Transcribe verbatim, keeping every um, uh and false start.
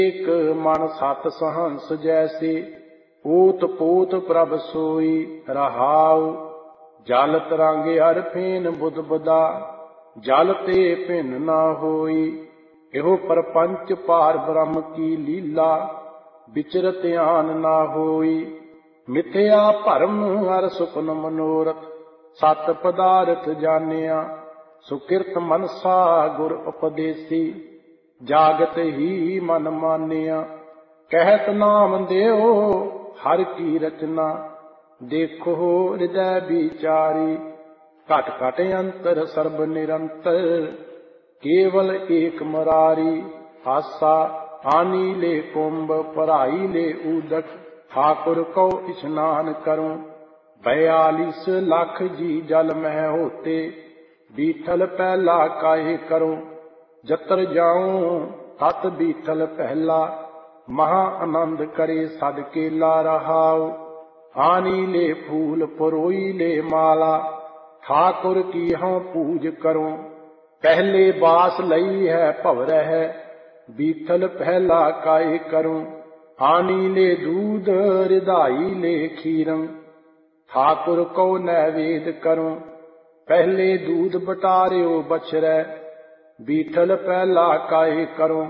एक मन सत सहंस जैसे, ओत पोत प्रभ सोई रहाउ। जल तरंग अर फेन बुध बदा, जल ते भिन्न न होई। एहो परपंच पार ब्रह्म की लीला, विचरत आन न होई। मिथ्या भरम हर सुपन मनोरथ, सत पदार्थ जानिया। सुकृत मनसा गुर उपदेसी, जागत ही मन मानिया। कहत नाम देओ हर की रचना, देखो हृदय विचारी। घट घट अंतर सर्ब निरंतर, केवल एक मुरारी। आसा आनी ले कुंभ, पराई ले उदक। ठाकुर को स्नान करूं, बयालीस लाख जी जल मह होते। बीठल पहला काहे करूं, जतर जाऊं तत बीठल पहला। महा आनंद करे सद केला रहाओ। आनी ले फूल परोई ले माला, ठाकुर की हाँ पूज करूं। पहले बास लई है भवरह, बीठल पहला काहे करूं। आनी ले दूध रिधाई ले खीरं, ठाकुर को नैवेद करूं। पहले दूध बटार्यो बछरै, बीठल पहला काहे करूं।